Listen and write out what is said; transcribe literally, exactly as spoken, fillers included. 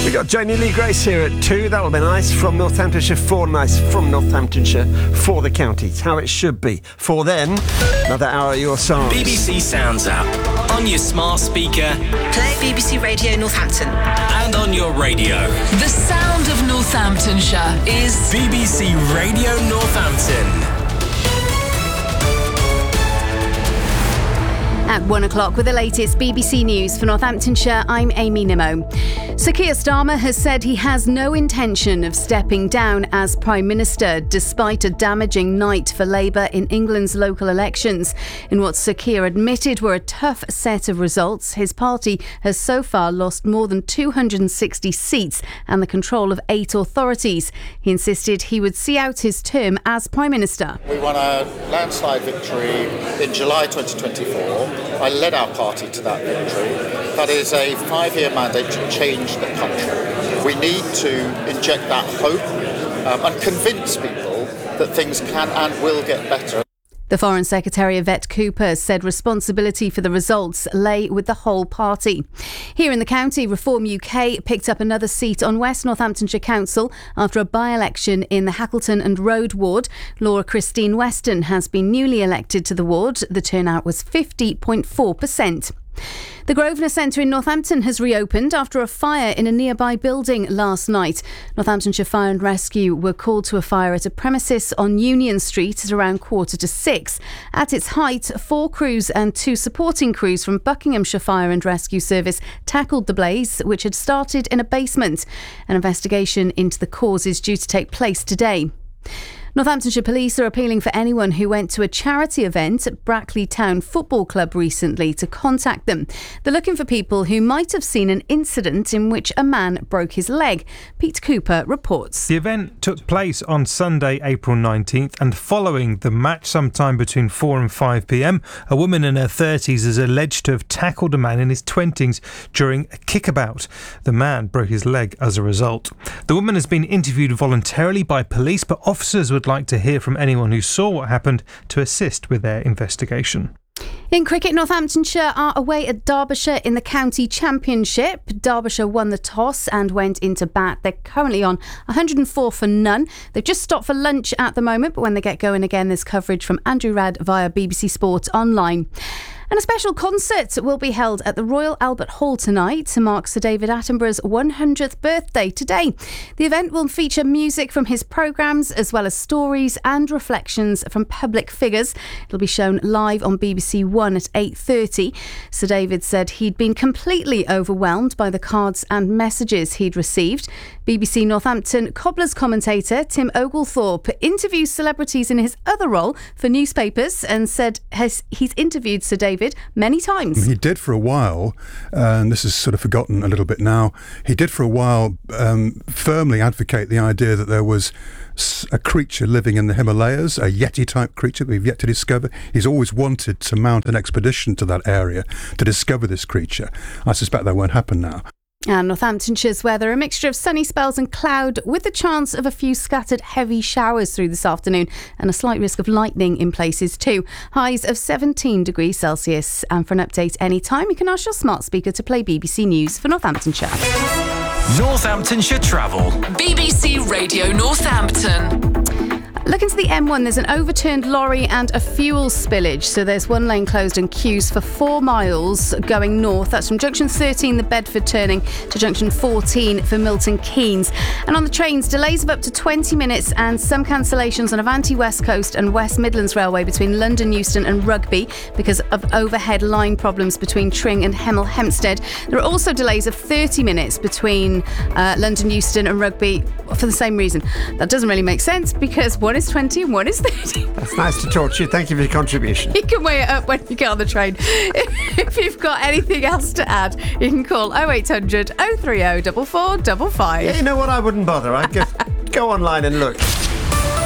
We've got Janie Lee Grace here at two. That'll be nice. From Northamptonshire for nice. From Northamptonshire for the counties. How it should be. For then, another hour of your songs. B B C Sounds app. On your smart speaker. Play B B C Radio Northampton. And on your radio. The sound of Northamptonshire is B B C Radio Northampton. At one o'clock with the latest B B C News for Northamptonshire, I'm Amy Nimmo. Sir Keir Starmer has said he has no intention of stepping down as Prime Minister despite a damaging night for Labour in England's local elections. In what Sir Keir admitted were a tough set of results, his party has so far lost more than two hundred sixty seats and the control of eight authorities. He insisted he would see out his term as Prime Minister. We won a landslide victory in July twenty twenty-four. I led our party to that victory. That is a five-year mandate to change the country. We need to inject that hope um, and convince people that things can and will get better. The Foreign Secretary Yvette Cooper said responsibility for the results lay with the whole party. Here in the county, Reform U K picked up another seat on West Northamptonshire Council after a by-election in the Hackleton and Road ward. Laura Christine Weston has been newly elected to the ward. The turnout was fifty point four percent. The Grosvenor Centre in Northampton has reopened after a fire in a nearby building last night. Northamptonshire Fire and Rescue were called to a fire at a premises on Union Street at around quarter to six. At its height, four crews and two supporting crews from Buckinghamshire Fire and Rescue Service tackled the blaze, which had started in a basement. An investigation into the cause is due to take place today. Northamptonshire Police are appealing for anyone who went to a charity event at Brackley Town Football Club recently to contact them. They're looking for people who might have seen an incident in which a man broke his leg. Pete Cooper reports. The event took place on Sunday, April nineteenth, and following the match sometime between four and five p.m, a woman in her thirties is alleged to have tackled a man in his twenties during a kickabout. The man broke his leg as a result. The woman has been interviewed voluntarily by police, but officers would like to hear from anyone who saw what happened to assist with their investigation. In cricket, Northamptonshire are away at Derbyshire in the county championship. Derbyshire won the toss and went into bat. They're currently on one hundred four for none. They've just stopped for lunch at the moment, but when they get going again, there's coverage from Andrew Rad via B B C Sport Online. And a special concert will be held at the Royal Albert Hall tonight to mark Sir David Attenborough's one hundredth birthday today. The event will feature music from his programmes as well as stories and reflections from public figures. It'll be shown live on B B C One at eight thirty. Sir David said he'd been completely overwhelmed by the cards and messages he'd received. B B C Northampton Cobblers commentator Tim Oglethorpe interviews celebrities in his other role for newspapers and said has, he's interviewed Sir David many times. He did for a while, and this is sort of forgotten a little bit now. He did for a while um, firmly advocate the idea that there was a creature living in the Himalayas, a Yeti-type creature that we've yet to discover. He's always wanted to mount an expedition to that area to discover this creature. I suspect that won't happen now. And Northamptonshire's weather, a mixture of sunny spells and cloud with the chance of a few scattered heavy showers through this afternoon and a slight risk of lightning in places too. Highs of seventeen degrees Celsius. And for an update anytime, you can ask your smart speaker to play B B C News for Northamptonshire. Northamptonshire Travel. B B C Radio Northampton. Looking to the M one, there's an overturned lorry and a fuel spillage. So there's one lane closed and queues for four miles going north. That's from junction thirteen, the Bedford turning, to junction fourteen for Milton Keynes. And on the trains, delays of up to twenty minutes and some cancellations on Avanti West Coast and West Midlands Railway between London Euston and Rugby because of overhead line problems between Tring and Hemel Hempstead. There are also delays of thirty minutes between uh, London Euston and Rugby for the same reason. That doesn't really make sense because one is twenty and one is thirty. That's nice to talk to you. Thank you for your contribution. You can weigh it up when you get on the train. If you've got anything else to add, you can call oh eight hundred oh three oh four four five five. Yeah, you know what? I wouldn't bother. I'd just go online and look.